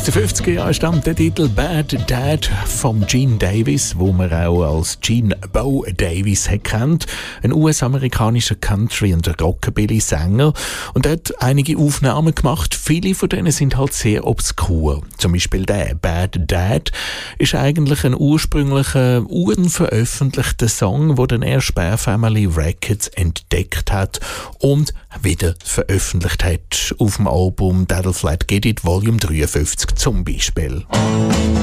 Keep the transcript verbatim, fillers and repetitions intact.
den fünfziger Jahren stammt der Titel Bad Dad von Gene Davis, wo man auch als Gene Bo Davis hat kennt, ein U S-amerikanischer Country- und Rockabilly-Sänger. Und er hat einige Aufnahmen gemacht. Viele von denen sind halt sehr obskur. Zum Beispiel der Bad Dad ist eigentlich ein ursprünglicher, unveröffentlichter Song, den dann erst Bear Family Records entdeckt hat und wieder veröffentlicht hat auf dem Album That'll Flat Get It Volume dreiundfünfzig zum Beispiel.